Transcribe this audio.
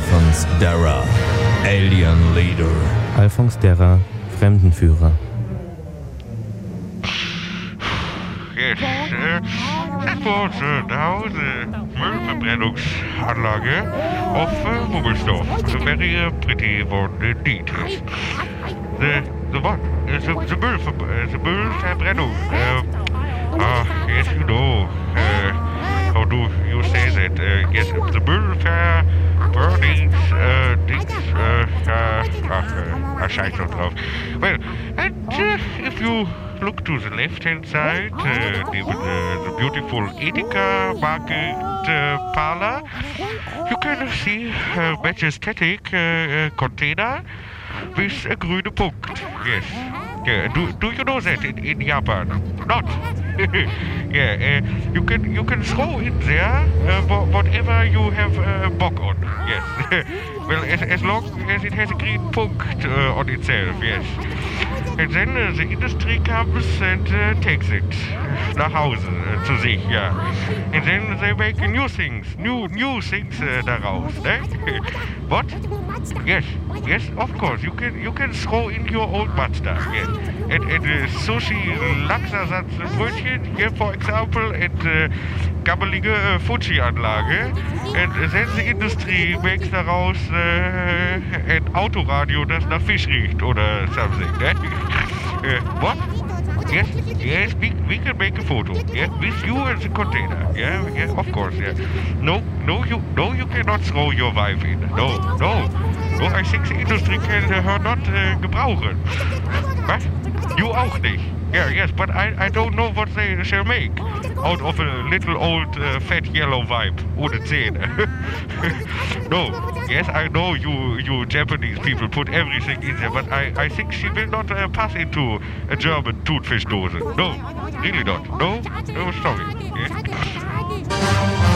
Alphonse Darra, Alien Leader. Alphonse Darra, Fremdenführer. Yes, that was the house Müllverbrennungsanlage of Muggelsdorf. A very pretty one indeed. Yes. The what? The Müllverbrennung. Yes, you know. How do you say that? Yes, the Müllverbrennings, scheiß noch drauf. Well, and if you look to the left-hand side, the beautiful Edeka market parlor, you can see a majestic container with a grüne Punkt. Yes. Yeah. Do you know that in Japan? Not. Yeah. You can throw in there whatever you have bock on. Yes. Well, as long as it has a green punkt on itself. Yes. And then the industry comes and takes it nach Hause zu sich, yeah. And then they make new things daraus, eh? What? Yes, of course. You can throw in your old Mazda, yes. And sushi, Lachsersatz-Brötchen here, for example, and gammelige Fuji-Anlage. And then the industry makes daraus ein Autoradio, das nach Fisch riecht oder something, eh? What? Yes, we can make a photo. Yeah, with you and the container. Yeah, of course. Yeah. No, you cannot throw your wife in. No. I think the industry can her not gebrauchen. What? You auch nicht. Yeah, yes, but I don't know what they shall make out of a little old fat yellow vibe ohne Zähne. No, yes, I know you Japanese people put everything in there, but I think she will not pass into a German Thunfischdose. No, really not. No, sorry. Yeah.